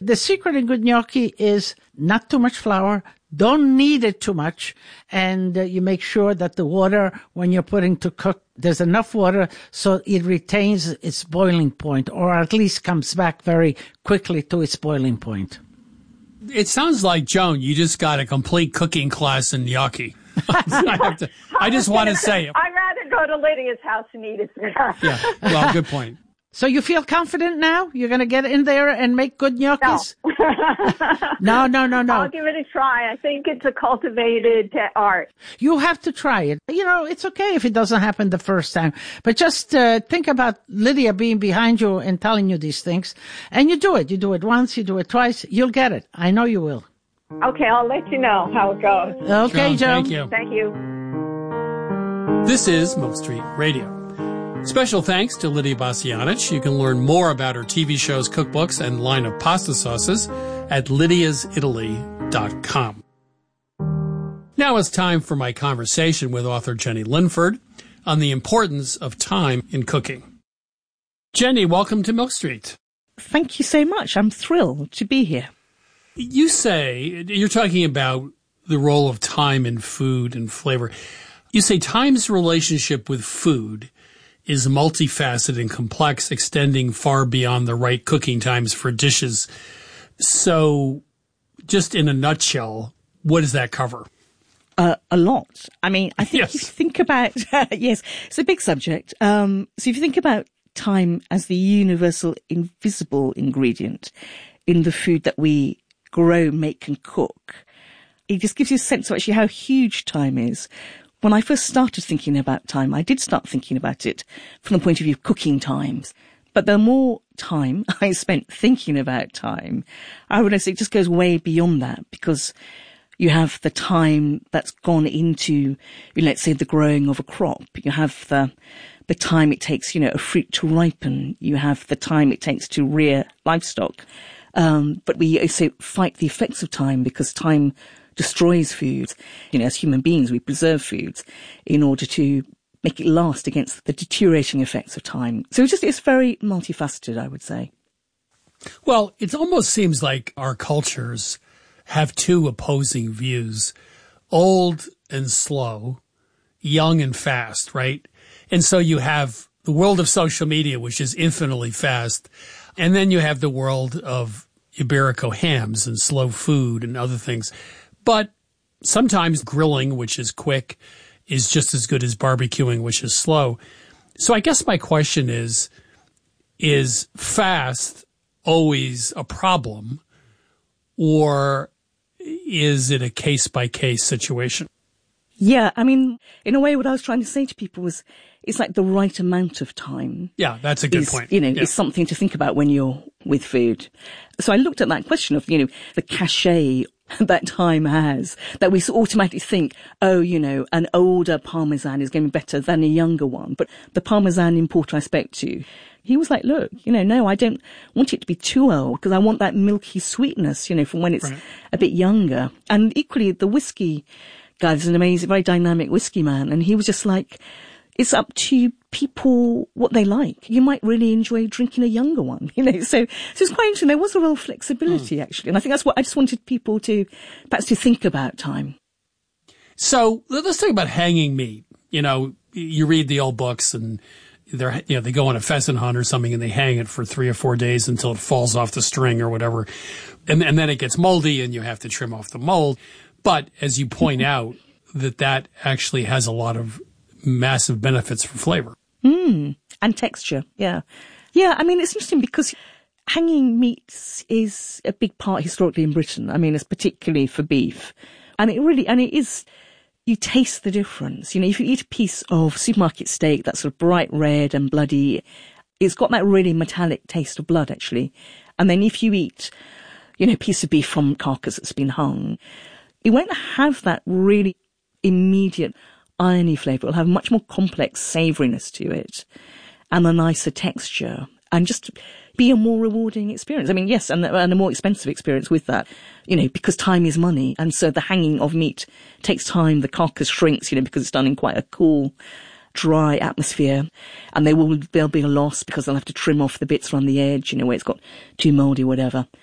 The secret in good gnocchi is not too much flour, don't knead it too much, and you make sure that the water, when you're putting to cook, there's enough water so it retains its boiling point, or at least comes back very quickly to its boiling point. It sounds like, Joan, you just got a complete cooking class in gnocchi. I just want to say it. I'd rather go to Lydia's house and eat it. Yeah, well, good point. So you feel confident now? You're going to get in there and make good gnocchis? No. No. I'll give it a try. I think it's a cultivated art. You have to try it. It's okay if it doesn't happen the first time. But just think about Lydia being behind you and telling you these things. And you do it. You do it once, you do it twice. You'll get it. I know you will. Okay, I'll let you know how it goes. Okay, Joan. Thank you. Thank you. This is Milk Street Radio. Special thanks to Lydia Bastianich. You can learn more about her TV shows, cookbooks, and line of pasta sauces at lydiasitaly.com. Now it's time for my conversation with author Jenny Linford on the importance of time in cooking. Jenny, welcome to Milk Street. Thank you so much. I'm thrilled to be here. You say, you're talking about the role of time in food and flavor. You say time's relationship with food is multifaceted and complex, extending far beyond the right cooking times for dishes. So, just in a nutshell, what does that cover? A lot. I mean, I think Yes. if you think about, yes, it's a big subject. So if you think about time as the universal invisible ingredient in the food that we grow, make and cook, it just gives you a sense of actually how huge time is. When I first started thinking about time, I did start thinking about it from the point of view of cooking times. But the more time I spent thinking about time, I would say it just goes way beyond that, because you have the time that's gone into, let's say, the growing of a crop. You have the time it takes, a fruit to ripen. You have the time it takes to rear livestock. But we also fight the effects of time, because time destroys food. As human beings, we preserve foods in order to make it last against the deteriorating effects of time. So it's very multifaceted, I would say. Well, it almost seems like our cultures have two opposing views: old and slow, young and fast, right? And so you have the world of social media, which is infinitely fast, and then you have the world of Iberico hams and slow food and other things. But sometimes grilling, which is quick, is just as good as barbecuing, which is slow. So I guess my question is fast always a problem, or is it a case-by-case situation? Yeah, I mean, in a way, what I was trying to say to people was, it's like the right amount of time. Yeah, that's a good point. Is something to think about when you're with food. So I looked at that question of, the cachet that time has, that we automatically think, an older Parmesan is going to be better than a younger one. But the Parmesan importer I spoke to, he was like, look, no, I don't want it to be too old, because I want that milky sweetness, from when it's a bit younger. And equally, the whiskey guy is an amazing, very dynamic whiskey man. And he was just like, it's up to people what they like. You might really enjoy drinking a younger one, So it's quite interesting. There was a real flexibility, actually. And I think that's what I just wanted people to perhaps to think about time. So let's talk about hanging meat. You read the old books, and they go on a pheasant hunt or something, and they hang it for 3 or 4 days until it falls off the string or whatever. And then it gets moldy and you have to trim off the mold. But as you point out, that actually has a lot of massive benefits for flavor. And texture, yeah. Yeah, I mean, it's interesting because hanging meats is a big part historically in Britain. I mean, it's particularly for beef. And it is, you taste the difference. If you eat a piece of supermarket steak that's sort of bright red and bloody, it's got that really metallic taste of blood, actually. And then if you eat, a piece of beef from carcass that's been hung, it won't have that really immediate irony flavour. It'll have much more complex savouriness to it and a nicer texture, and just be a more rewarding experience. I mean, yes, and a more expensive experience with that, because time is money. And so the hanging of meat takes time. The carcass shrinks, because it's done in quite a cool, dry atmosphere. And there'll be a loss because they'll have to trim off the bits around the edge, where it's got too mouldy or whatever.